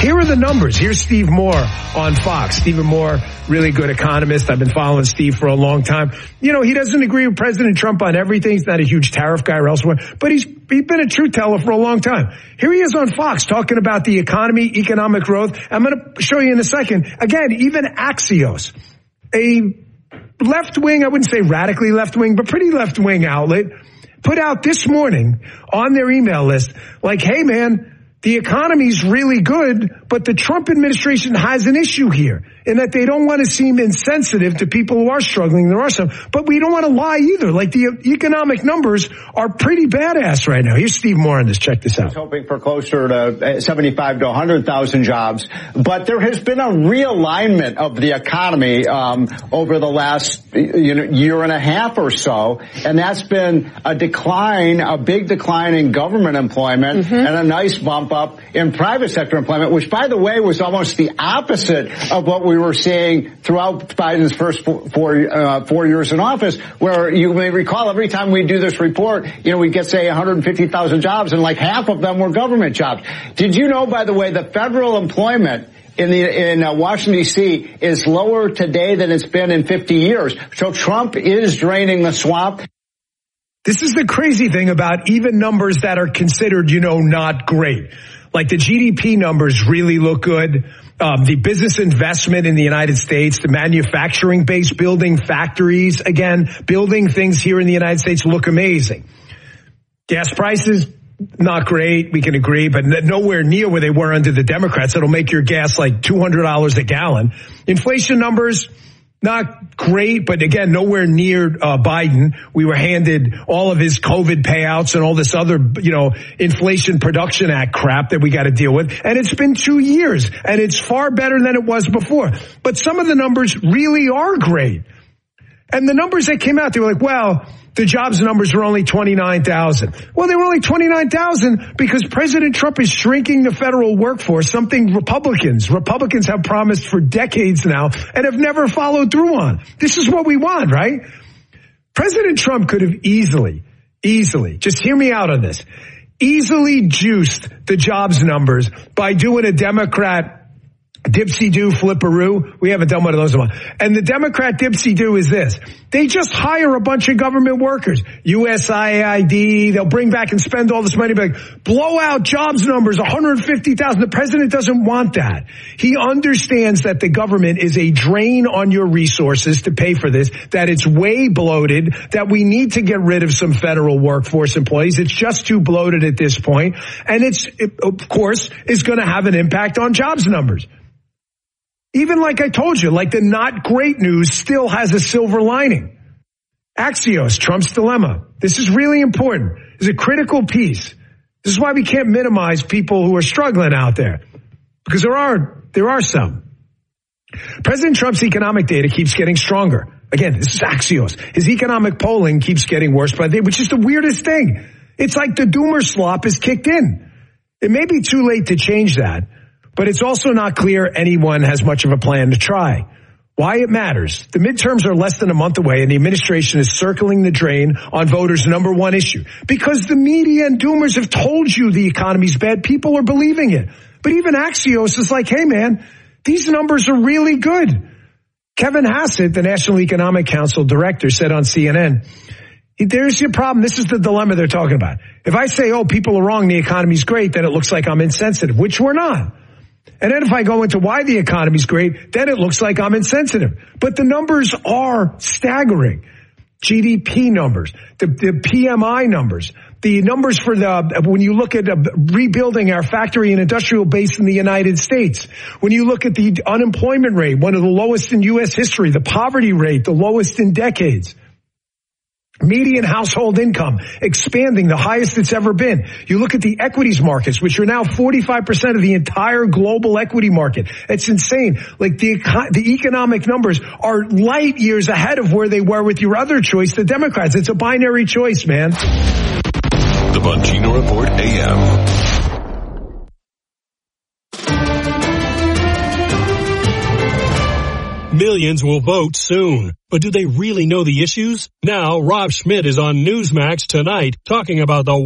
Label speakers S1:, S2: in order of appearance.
S1: Here are the numbers. Here's Steve Moore on Fox. Stephen Moore, really good economist. I've been following Steve for a long time. You know, he doesn't agree with President Trump on everything. He's not a huge tariff guy or elsewhere, but he's been a truth teller for a long time. Here he is on Fox talking about the economy, economic growth. I'm going to show you in a second. Again, even Axios, a left-wing, I wouldn't say radically left-wing, but pretty left-wing outlet, put out this morning on their email list, like, hey, man, the economy's really good, but the Trump administration has an issue here in that they don't want to seem insensitive to people who are struggling. There are some, but we don't want to lie either. Like the economic numbers are pretty badass right now. Here's Steve Moore on this. Check this out.
S2: Hoping for closer to 75 to 100,000 jobs, but there has been a realignment of the economy over the last year and a half or so, and that's been a decline, a big decline in government employment and a nice bump up in private sector employment, which, by the way, was almost the opposite of what we were seeing throughout Biden's first four years in office, where you may recall every time we do this report, we get, say, 150,000 jobs, and like half of them were government jobs. Did you know, by the way, the federal employment in Washington, D.C. is lower today than it's been in 50 years? So Trump is draining the swamp.
S1: This is the crazy thing about even numbers that are considered, not great. Like the GDP numbers really look good. The business investment in the United States, the manufacturing base, building factories, again, building things here in the United States look amazing. Gas prices, not great. We can agree, but nowhere near where they were under the Democrats. It'll make your gas like $200 a gallon. Inflation numbers, not great, but again, nowhere near Biden. We were handed all of his COVID payouts and all this other, Inflation Production Act crap that we got to deal with. And it's been 2 years, and it's far better than it was before. But some of the numbers really are great. And the numbers that came out, they were like, well, the jobs numbers were only 29,000. Well, they were only 29,000 because President Trump is shrinking the federal workforce, something Republicans have promised for decades now and have never followed through on. This is what we want, right? President Trump could have easily, just hear me out on this, easily juiced the jobs numbers by doing a Democrat dipsy-do flipperoo. We haven't done one of those in a while. And the Democrat dipsy-do is this. They just hire a bunch of government workers. USAID, they'll bring back and spend all this money, like, blow out jobs numbers, 150,000. The president doesn't want that. He understands that the government is a drain on your resources to pay for this, that it's way bloated, that we need to get rid of some federal workforce employees. It's just too bloated at this point. And it, of course, is going to have an impact on jobs numbers. Even like I told you, like the not great news still has a silver lining. Axios, Trump's dilemma. This is really important. It's a critical piece. This is why we can't minimize people who are struggling out there, because there are some. President Trump's economic data keeps getting stronger. Again, this is Axios. His economic polling keeps getting worse by the day, which is the weirdest thing. It's like the doomer slop is kicked in. It may be too late to change that, but it's also not clear anyone has much of a plan to try. Why it matters. The midterms are less than a month away, and the administration is circling the drain on voters' number one issue. Because the media and doomers have told you the economy's bad, people are believing it. But even Axios is like, hey man, these numbers are really good. Kevin Hassett, the National Economic Council director, said on CNN, there's your problem. This is the dilemma they're talking about. If I say, oh, people are wrong, the economy's great, then it looks like I'm insensitive, which we're not. And then if I go into why the economy's great, then it looks like I'm insensitive. But the numbers are staggering. GDP numbers, the PMI numbers, the numbers for when you look at rebuilding our factory and industrial base in the United States, when you look at the unemployment rate, one of the lowest in U.S. history, the poverty rate, the lowest in decades. Median household income expanding, the highest it's ever been. You look at the equities markets, which are now 45% of the entire global equity market. It's insane. Like the economic numbers are light years ahead of where they were with your other choice, the Democrats. It's a binary choice, man.
S3: The Bongino Report AM.
S4: Millions will vote soon. But do they really know the issues? Now, Rob Schmidt is on Newsmax tonight talking about the